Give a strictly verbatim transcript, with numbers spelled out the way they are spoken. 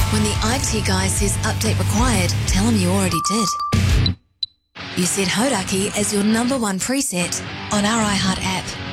When the I T guy says update required, tell him you already did. You set Hodaki as your number one preset on our iHeart app.